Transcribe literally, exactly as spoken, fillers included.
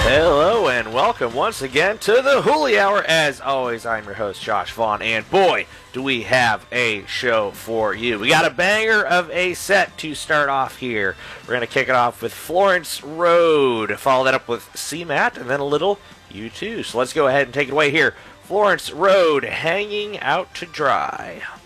Hello and welcome once again to the Hooli Hour. As always, I'm your host, Josh Vaughn, and boy, do we have a show for you. We got a banger of a set to start off here. We're going to kick it off with Florence Road, follow that up with C MAT, and then a little U two. So let's go ahead and take it away here. Florence Road, Hanging Out to Dry.